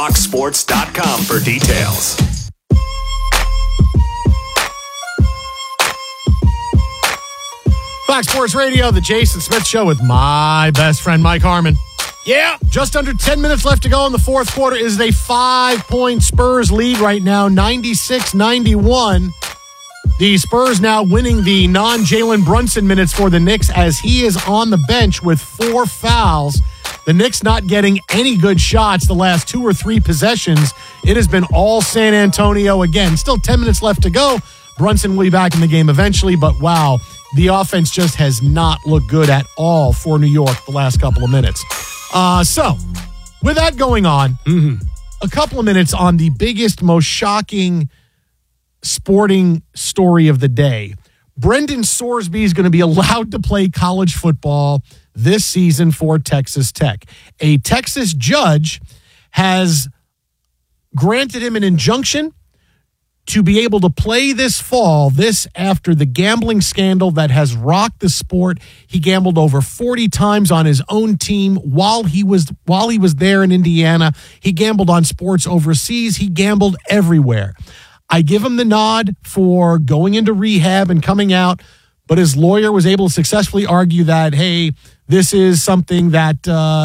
FoxSports.com for details. Fox Sports Radio, the Jason Smith Show with my best friend, Mike Harmon. Yeah, just under 10 minutes left to go in the fourth quarter. Is a 5-point Spurs lead right now, 96-91. The Spurs now winning the non-Jalen Brunson minutes for the Knicks as he is on the bench with 4 fouls. The Knicks not getting any good shots the last 2 or 3 possessions. It has been all San Antonio again. Still 10 minutes left to go. Brunson will be back in the game eventually, but wow, the offense just has not looked good at all for New York the last couple of minutes. So, with that going on, a couple of minutes on the biggest, most shocking sporting story of the day. Brendan Sorsby is going to be allowed to play college football this season for Texas Tech. A Texas judge has granted him an injunction to be able to play this fall, this after the gambling scandal that has rocked the sport. He gambled over 40 times on his own team while he was there in Indiana. He gambled on sports overseas. He gambled everywhere. I give him the nod for going into rehab and coming out, but his lawyer was able to successfully argue that, hey, this is something that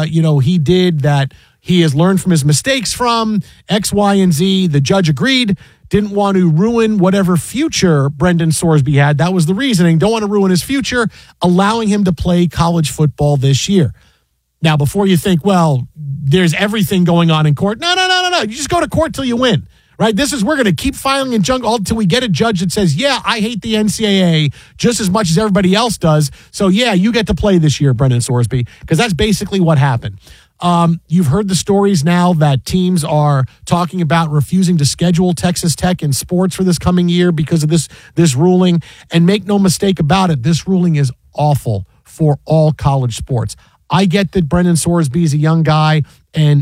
he did that he has learned from his mistakes from X, Y, and Z. The judge agreed. Didn't want to ruin whatever future Brendan Sorsby had. That was the reasoning. Don't want to ruin his future, allowing him to play college football this year. Now, before you think, well, there's everything going on in court. No. You just go to court till you win, right? We're going to keep filing injunction until we get a judge that says, yeah, I hate the NCAA just as much as everybody else does. So, yeah, you get to play this year, Brendan Sorsby, because that's basically what happened. You've heard the stories now that teams are talking about refusing to schedule Texas Tech in sports for this coming year because of this ruling. And make no mistake about it, this ruling is awful for all college sports. I get that Brendan Sorsby is a young guy and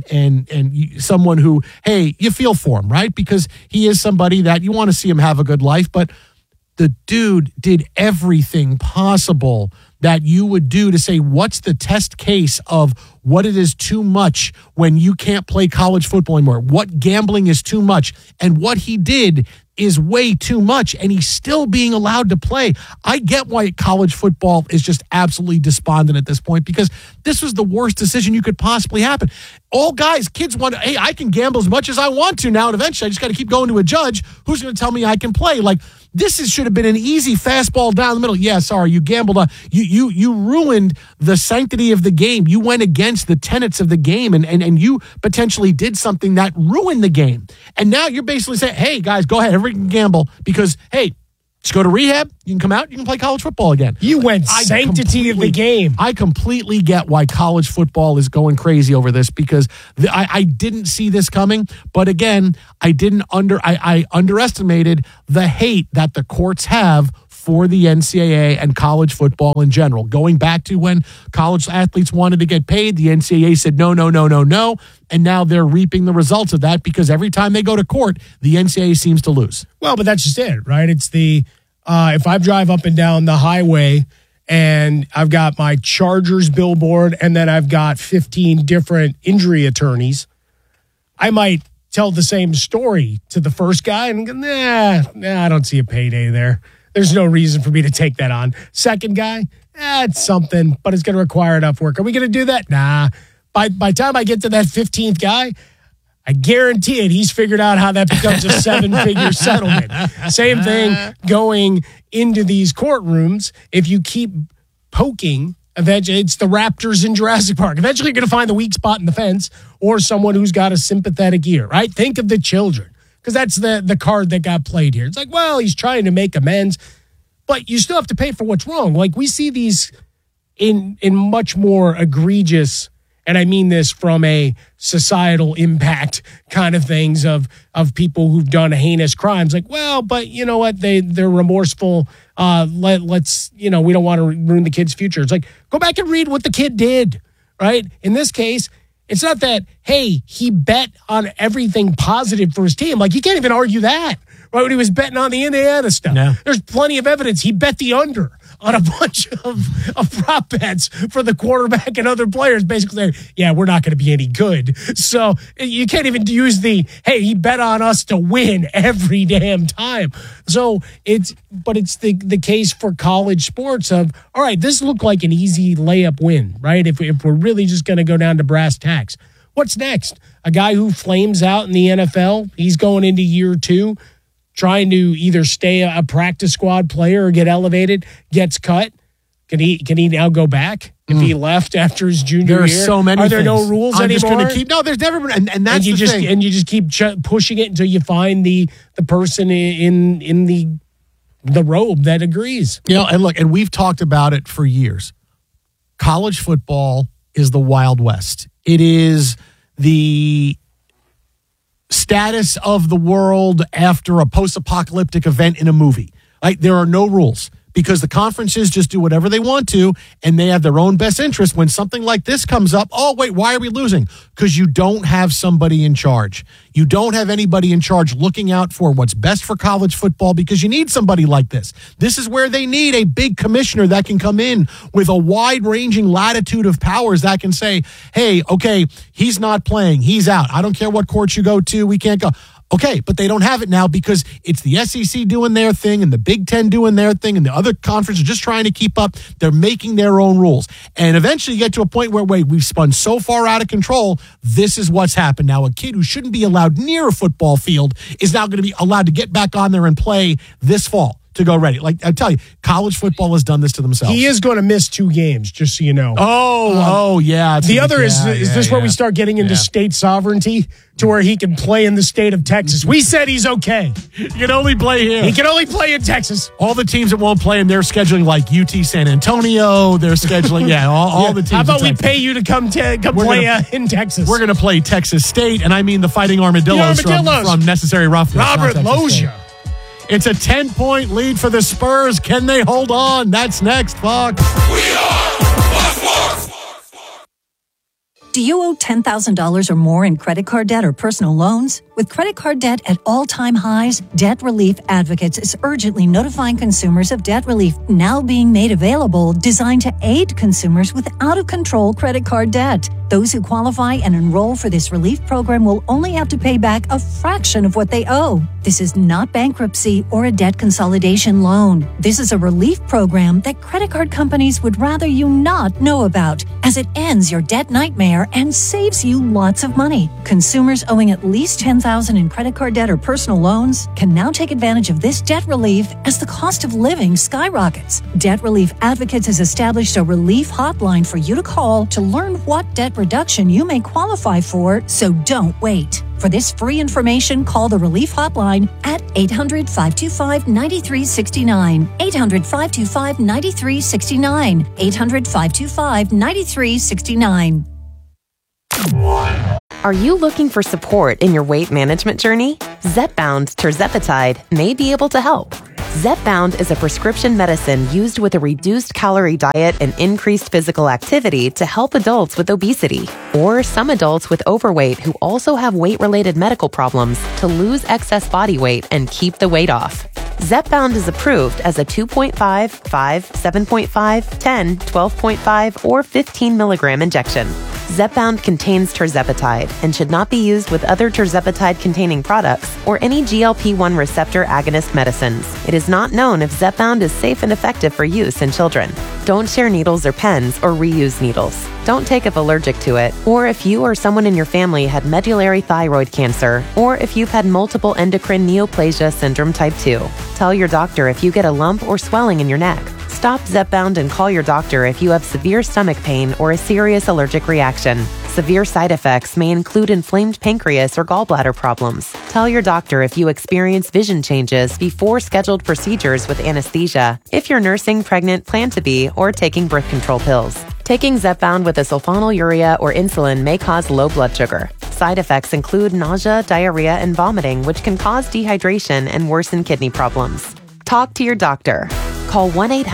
someone who, hey, you feel for him, right? Because he is somebody that you want to see him have a good life, but the dude did everything possible that you would do to say, what's the test case of what it is too much when you can't play college football anymore? What gambling is too much? And what he did is way too much, and he's still being allowed to play. I get why college football is just absolutely despondent at this point, because this was the worst decision you could possibly happen. All kids want to, hey, I can gamble as much as I want to now, and eventually I just got to keep going to a judge who's going to tell me I can play. Like, should have been an easy fastball down the middle. Yeah, sorry, you gambled. You ruined the sanctity of the game. You went against the tenets of the game, and you potentially did something that ruined the game. And now you're basically saying, hey, guys, go ahead, everybody can gamble because, hey, just go to rehab. You can come out. You can play college football again. You went sanctity of the game. I completely get why college football is going crazy over this, because I didn't see this coming. But again, I underestimated the hate that the courts have for the NCAA and college football in general. Going back to when college athletes wanted to get paid, the NCAA said no. And now they're reaping the results of that, because every time they go to court, the NCAA seems to lose. Well, but that's just it, right? It's if I drive up and down the highway and I've got my Chargers billboard and then I've got 15 different injury attorneys, I might tell the same story to the first guy and go, nah, I don't see a payday there. There's no reason for me to take that on. Second guy, it's something, but it's going to require enough work. Are we going to do that? Nah. By the time I get to that 15th guy, I guarantee it, he's figured out how that becomes a 7-figure settlement. Same thing going into these courtrooms. If you keep poking, eventually it's the Raptors in Jurassic Park. Eventually you're going to find the weak spot in the fence or someone who's got a sympathetic ear, right? Think of the children, because that's the card that got played here. It's like, well, he's trying to make amends, but you still have to pay for what's wrong. Like, we see these in much more egregious, and I mean this from a societal impact kind of things of people who've done heinous crimes. Like, well, but you know what? They're remorseful. Let's we don't want to ruin the kid's future. It's like, go back and read what the kid did, right? In this case, it's not that, hey, he bet on everything positive for his team. Like, you can't even argue that, right? When he was betting on the Indiana stuff. No. There's plenty of evidence. He bet the under on a bunch of prop bets for the quarterback and other players, basically saying, yeah, we're not going to be any good. So you can't even use hey, he bet on us to win every damn time. So it's the case for college sports of, all right, this looked like an easy layup win, right? If we're really just going to go down to brass tacks. What's next? A guy who flames out in the NFL, he's going into year 2, trying to either stay a practice squad player or get elevated, gets cut. Can he now go back if he left after his junior year? There are so many Are there things. no rules I'm anymore? just going to keep. No, there's never been, and that's the thing. And you just keep pushing it until you find the person in the robe that agrees. And look, and we've talked about it for years. College football is the Wild West. It is the status of the world after a post-apocalyptic event in a movie. Like, there are no rules because the conferences just do whatever they want to, and they have their own best interest. When something like this comes up, oh, wait, why are we losing? Because you don't have somebody in charge. You don't have anybody in charge looking out for what's best for college football because you need somebody like this. This is where they need a big commissioner that can come in with a wide-ranging latitude of powers that can say, hey, okay, he's not playing. He's out. I don't care what court you go to. We can't go. Okay, but they don't have it now because it's the SEC doing their thing and the Big Ten doing their thing and the other conferences are just trying to keep up. They're making their own rules. And eventually you get to a point where, wait, we've spun so far out of control, this is what's happened. Now, a kid who shouldn't be allowed near a football field is now going to be allowed to get back on there and play this fall to go ready. Like, I tell you, college football has done this to themselves. He is going to miss 2 games, just so you know. Yeah. The other is this where we start getting into state sovereignty to where he can play in the state of Texas? We said he's okay. He can only play here. He can only play in Texas. All the teams that won't play him, they're scheduling like UT San Antonio. They're scheduling, all the teams. How about we pay you to come play in Texas? We're going to play Texas State, and I mean the Fighting Armadillos, from Necessary Roughness. Robert Loggia. It's a 10-point lead for the Spurs. Can they hold on? That's next, Fox. We are Fox. Do you owe $10,000 or more in credit card debt or personal loans? With credit card debt at all-time highs, Debt Relief Advocates is urgently notifying consumers of debt relief now being made available, designed to aid consumers with out-of-control credit card debt. Those who qualify and enroll for this relief program will only have to pay back a fraction of what they owe. This is not bankruptcy or a debt consolidation loan. This is a relief program that credit card companies would rather you not know about, as it ends your debt nightmare and saves you lots of money. Consumers owing at least $10,000 in credit card debt or personal loans can now take advantage of this debt relief as the cost of living skyrockets. Debt Relief Advocates has established a relief hotline for you to call to learn what debt reduction you may qualify for, so don't wait. For this free information, call the Relief Hotline at 800-525-9369. 800-525-9369. 800-525-9369. Are you looking for support in your weight management journey? Zepbound tirzepatide may be able to help. Zepbound is a prescription medicine used with a reduced calorie diet and increased physical activity to help adults with obesity or some adults with overweight who also have weight-related medical problems to lose excess body weight and keep the weight off. Zepbound is approved as a 2.5, 5, 7.5, 10, 12.5, or 15 milligram injection. Zepbound contains tirzepatide and should not be used with other tirzepatide-containing products or any GLP-1 receptor agonist medicines. It is not known if Zepbound is safe and effective for use in children. Don't share needles or pens or reuse needles. Don't take if allergic to it, or if you or someone in your family had medullary thyroid cancer, or if you've had multiple endocrine neoplasia syndrome type 2. Tell your doctor if you get a lump or swelling in your neck. Stop Zepbound and call your doctor if you have severe stomach pain or a serious allergic reaction. Severe side effects may include inflamed pancreas or gallbladder problems. Tell your doctor if you experience vision changes before scheduled procedures with anesthesia, if you're nursing, pregnant, plan to be, or taking birth control pills. Taking Zepbound with a sulfonylurea or insulin may cause low blood sugar. Side effects include nausea, diarrhea, and vomiting, which can cause dehydration and worsen kidney problems. Talk to your doctor. Call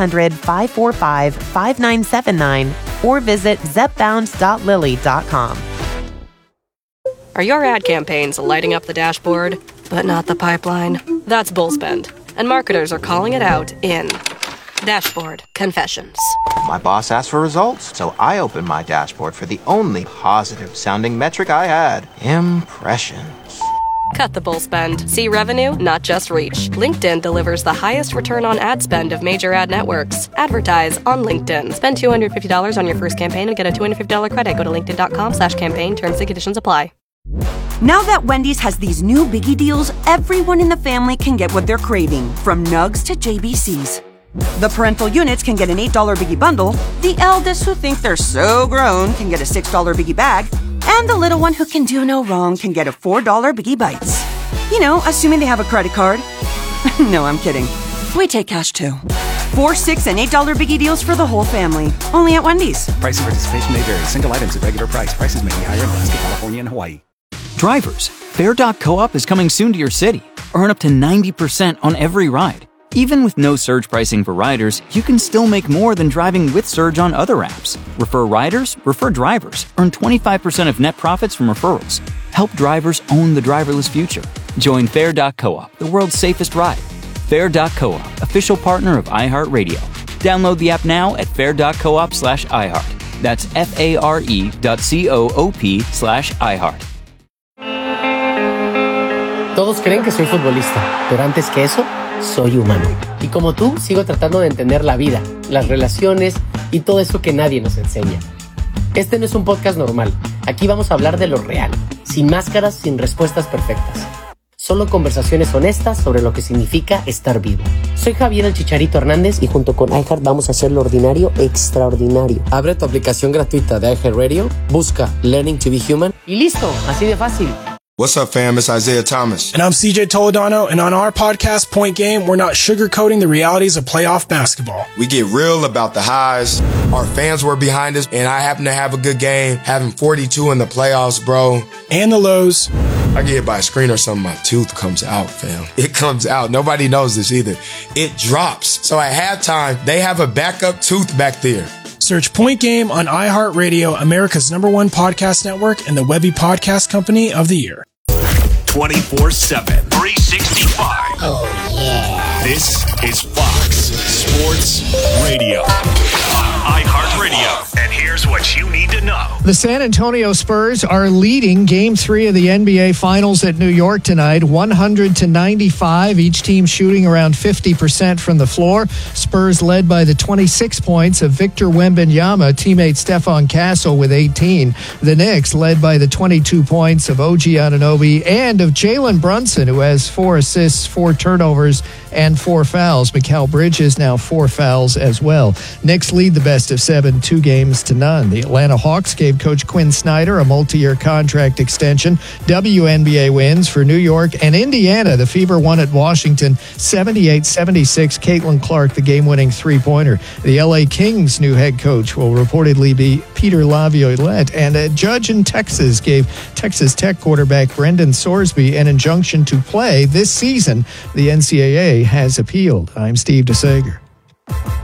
1-800-545-5979 or visit zepbound.lily.com. Are your ad campaigns lighting up the dashboard, but not the pipeline? That's Bullspend, and marketers are calling it out in Dashboard Confessions. My boss asked for results, so I opened my dashboard for the only positive-sounding metric I had: impressions. Cut the bull spend. See revenue, not just reach. LinkedIn delivers the highest return on ad spend of major ad networks. Advertise on LinkedIn. Spend $250 on your first campaign and get a $250 credit. Go to linkedin.com/campaign. Terms and conditions apply. Now that Wendy's has these new biggie deals, everyone in the family can get what they're craving, from nugs to JBCs. The parental units can get an $8 biggie bundle, the eldest who think they're so grown can get a $6 biggie bag, and the little one who can do no wrong can get a $4 biggie bites. You know, assuming they have a credit card. No, I'm kidding. We take cash too. 4, 6, and $8 biggie deals for the whole family. Only at Wendy's. Price and participation may vary. Single items at regular price. Prices may be higher in Alaska, California, and Hawaii. Drivers, Fair.coop is coming soon to your city. Earn up to 90% on every ride. Even with no surge pricing for riders, you can still make more than driving with Surge on other apps. Refer riders, refer drivers. Earn 25% of net profits from referrals. Help drivers own the driverless future. Join Fair.coop, the world's safest ride. Fair.coop, official partner of iHeartRadio. Download the app now at fair.coop/iHeart. That's FARE.coop/iHeart. Todos creen que soy futbolista, pero antes que eso, soy humano. Y como tú, sigo tratando de entender la vida, las relaciones y todo eso que nadie nos enseña. Este no es un podcast normal. Aquí vamos a hablar de lo real, sin máscaras, sin respuestas perfectas. Solo conversaciones honestas sobre lo que significa estar vivo. Soy Javier el Chicharito Hernández y junto con iHeart vamos a hacer lo ordinario extraordinario. Abre tu aplicación gratuita de iHeartRadio, busca Learning to be Human y listo, así de fácil. What's up, fam? It's Isaiah Thomas. And I'm CJ Toledano, and on our podcast, Point Game, we're not sugarcoating the realities of playoff basketball. We get real about the highs. Our fans were behind us, and I happen to have a good game, having 42 in the playoffs, bro. And the lows. I get hit by a screen or something, my tooth comes out, fam. It comes out. Nobody knows this either. It drops. So at halftime, they have a backup tooth back there. Search Point Game on iHeartRadio, America's #1 podcast network, and the Webby Podcast Company of the Year. 24/7, 365. Oh, yeah. This is Fox Sports Radio. iHeartRadio. And here's what you need to know. The San Antonio Spurs are leading Game 3 of the NBA Finals at New York tonight, 100-95. Each team shooting around 50% from the floor. Spurs led by the 26 points of Victor Wembanyama, teammate Stephon Castle with 18. The Knicks led by the 22 points of OG Anunoby and of Jalen Brunson, who has 4 assists, 4 turnovers, and 4 fouls. Mikal Bridges now 4 fouls as well. Knicks lead the best of 7, 2-0. The Atlanta Hawks gave Coach Quinn Snyder a multi-year contract extension. WNBA wins for New York and Indiana. The Fever won at Washington 78-76. Caitlin Clark, the game-winning three-pointer. The LA Kings' new head coach will reportedly be Peter Laviolette. And a judge in Texas gave Texas Tech quarterback Brendan Sorsby an injunction to play this season. The NCAA has appealed. I'm Steve DeSager.